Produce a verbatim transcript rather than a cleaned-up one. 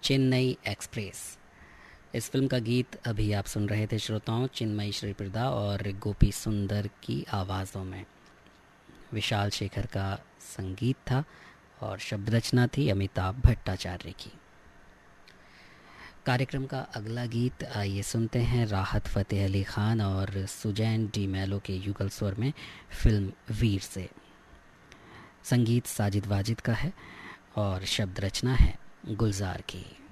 Chennai express. इस film का गीत अभी आप सुन रहे थे श्रोताओं, चिन्मयी श्रीप्रदा और गोपी सुंदर की आवाज़ों में। विशाल शेखर का संगीत था और शब्द रचना थी अमिताभ भट्टाचार्य की। कार्यक्रम का अगला गीत आइए सुनते हैं राहत फ़तेह अली ख़ान और सुजैन डी मैलो के युगल स्वर में फिल्म वीर से। संगीत साजिद वाजिद का है और शब्द रचना है गुलजार की।